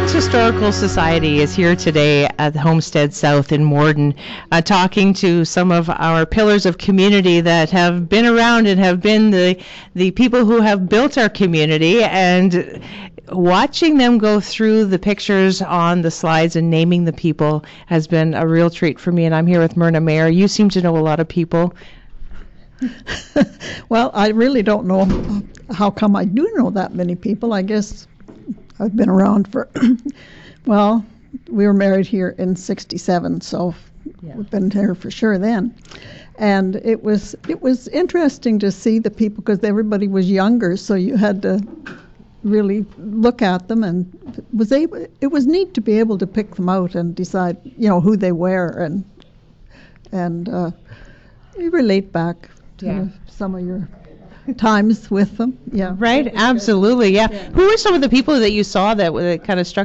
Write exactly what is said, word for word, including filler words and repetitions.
Vermont Historical Society is here today at Homestead South in Morden, uh, talking to some of our pillars of community that have been around and have been the the people who have built our community, and watching them go through the pictures on the slides and naming the people has been a real treat for me. And I'm here with Myrna Mayer. You seem to know a lot of people. Well, I really don't know how come I do know that many people. I guess I've been around for, well, we were married here in sixty-seven, so yeah. We've been here for sure then. And it was it was interesting to see the people because everybody was younger, so you had to really look at them, and was able. It was neat to be able to pick them out and decide, you know, who they were, and and uh, you relate back to yeah. some of your times with them. Yeah. Right. Absolutely. Yeah. yeah. Who were some of the people that you saw that, that kind of struck